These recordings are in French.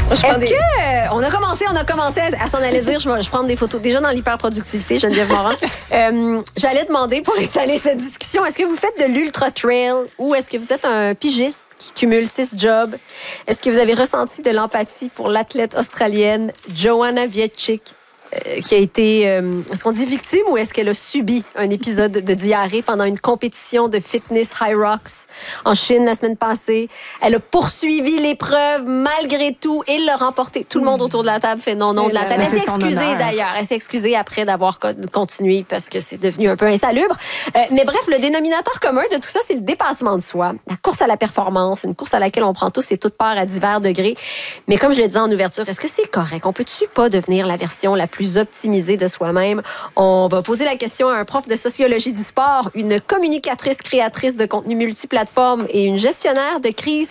Est-ce que on a commencé à s'en aller dire, je vais prendre des photos déjà dans l'hyperproductivité, Geneviève Morin. J'allais demander pour installer cette discussion, est-ce que vous faites de l'ultra trail ou est-ce que vous êtes un pigiste qui cumule 6 jobs? Est-ce que vous avez ressenti de l'empathie pour l'athlète australienne Joanna Wieczek, qui a été, est-ce qu'on dit victime ou est-ce qu'elle a subi un épisode de diarrhée pendant une compétition de fitness High Rocks en Chine la semaine passée? Elle a poursuivi l'épreuve malgré tout et l'a remporté. Tout le monde autour de la table fait non de la table. Elle s'est excusée d'ailleurs. Elle s'est excusée après d'avoir continué parce que c'est devenu un peu insalubre. Mais bref, le dénominateur commun de tout ça, c'est le dépassement de soi. La course à la performance, une course à laquelle on prend tous et toutes part à divers degrés. Mais comme je le disais en ouverture, est-ce que c'est correct? On peut-tu pas devenir la version la plus optimisée de soi-même? On va poser la question à un prof de sociologie du sport, une communicatrice créatrice de contenu multiplateforme et une gestionnaire de crise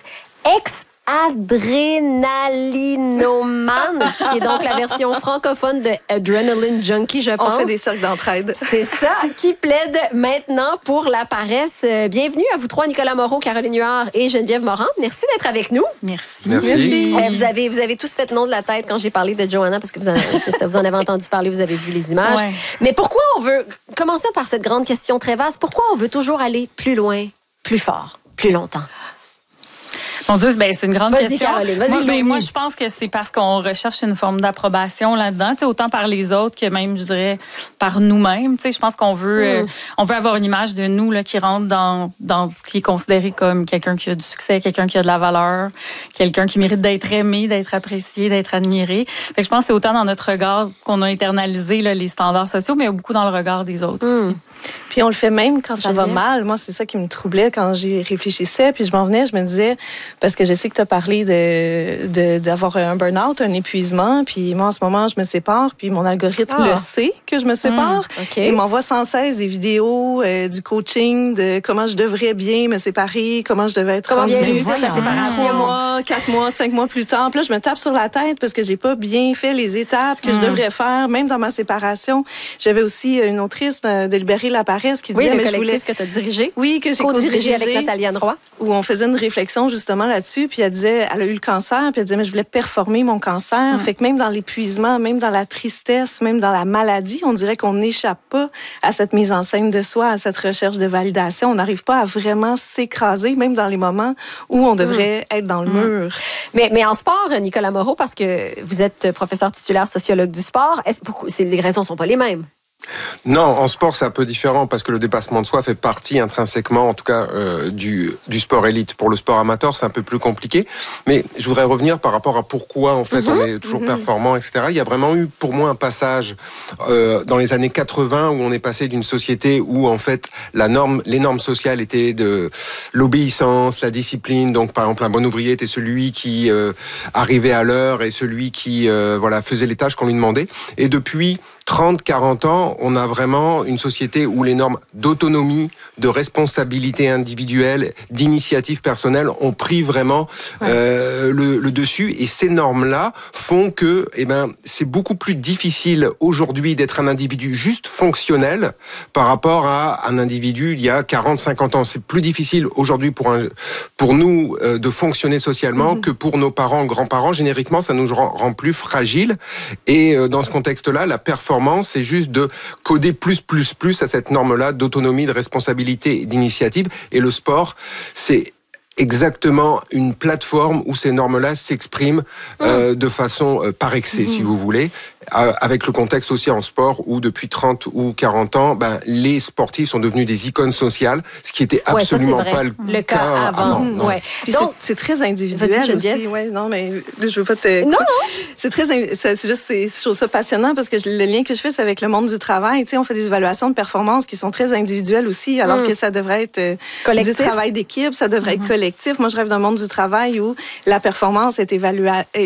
adrénalinomane, qui est donc la version francophone de Adrenaline Junkie, je pense. On fait des cercles d'entraide. C'est ça, qui plaide maintenant pour la paresse. Bienvenue à vous trois, Nicolas Moreau, Caroline Huard et Geneviève Morin. Merci d'être avec nous. Merci. Vous avez tous fait non de la tête quand j'ai parlé de Joanna, parce que vous en avez entendu parler, vous avez vu les images. Ouais. Mais pourquoi on veut, commencer par cette grande question très vaste, pourquoi on veut toujours aller plus loin, plus fort, plus longtemps? Mon Dieu, c'est une grande question. Caroline, vas-y, moi, je pense que c'est parce qu'on recherche une forme d'approbation là-dedans, autant par les autres que même, je dirais, par nous-mêmes. Je pense qu'on veut, on veut avoir une image de nous là, qui rentre dans ce qui est considéré comme quelqu'un qui a du succès, quelqu'un qui a de la valeur, quelqu'un qui mérite d'être aimé, d'être apprécié, d'être admiré. Fait que je pense que c'est autant dans notre regard qu'on a internalisé là, les standards sociaux, mais beaucoup dans le regard des autres aussi. Puis on le fait même quand ça va mal. Moi, c'est ça qui me troublait quand j'y réfléchissais. Puis je m'en venais, je me disais, parce que je sais que tu as parlé d'avoir un burn-out, un épuisement. Puis moi, en ce moment, je me sépare. Puis mon algorithme le sait que je me sépare. Okay. Il m'envoie sans cesse des vidéos du coaching, de comment je devrais bien me séparer, comment je devais être rendue. Comment bien réussir sa séparation? 3 mois, 4 mois, 5 mois plus tard. Puis là, je me tape sur la tête parce que j'ai pas bien fait les étapes que je devrais faire, même dans ma séparation. J'avais aussi une autrice de Libérer la paresse qui disait... Oui, le collectif que tu as dirigé. Oui, que j'ai co-dirigé avec Nathalie Anne Roy. Où on faisait une réflexion justement là-dessus. Puis elle disait, elle a eu le cancer, puis elle disait, mais je voulais performer mon cancer. Fait que même dans l'épuisement, même dans la tristesse, même dans la maladie, on dirait qu'on n'échappe pas à cette mise en scène de soi, à cette recherche de validation. On n'arrive pas à vraiment s'écraser, même dans les moments où on devrait être dans le mur. Mais en sport, Nicolas Moreau, parce que vous êtes professeur titulaire sociologue du sport, les raisons ne sont pas les mêmes? Non, en sport, c'est un peu différent parce que le dépassement de soi fait partie intrinsèquement, en tout cas, du sport élite. Pour le sport amateur, c'est un peu plus compliqué. Mais je voudrais revenir par rapport à pourquoi, en fait, on est toujours performant, etc. Il y a vraiment eu, pour moi, un passage dans les années 80 où on est passé d'une société où, en fait, les normes sociales étaient de l'obéissance, la discipline. Donc, par exemple, un bon ouvrier était celui qui arrivait à l'heure et celui qui faisait les tâches qu'on lui demandait. Et depuis 30-40 ans, on a vraiment une société où les normes d'autonomie, de responsabilité individuelle, d'initiative personnelle ont pris vraiment le dessus. Et ces normes-là font que c'est beaucoup plus difficile aujourd'hui d'être un individu juste fonctionnel par rapport à un individu il y a 40-50 ans. C'est plus difficile aujourd'hui pour nous de fonctionner socialement que pour nos parents, grands-parents. Génériquement, ça nous rend plus fragiles. Et dans ce contexte-là, la performance, c'est juste de coder plus à cette norme-là d'autonomie, de responsabilité et d'initiative. Et le sport, c'est exactement une plateforme où ces normes-là s'expriment de façon par excès, si vous voulez, avec le contexte aussi en sport où depuis 30 ou 40 ans, les sportifs sont devenus des icônes sociales, ce qui était absolument pas le cas avant. Donc c'est très individuel aussi. Ouais, non, mais je veux pas te... Non. C'est je trouve ça passionnant parce que le lien que je fais, c'est avec le monde du travail. Tu sais, on fait des évaluations de performance qui sont très individuelles aussi, alors que ça devrait être du travail d'équipe, ça devrait être collectif. Moi, je rêve d'un monde du travail où la performance est évaluée